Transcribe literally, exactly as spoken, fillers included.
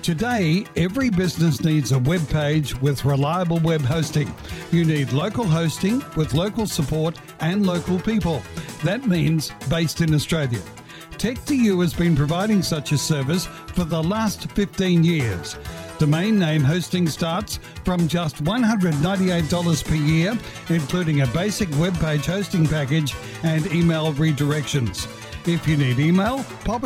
Today, every business needs a web page with reliable web hosting. You need local hosting with local support and local people. That means based in Australia. tech two u has been providing such a service for the last fifteen years. Domain name hosting starts from just one hundred ninety-eight dollars per year, including a basic web page hosting package and email redirections. If you need email, pop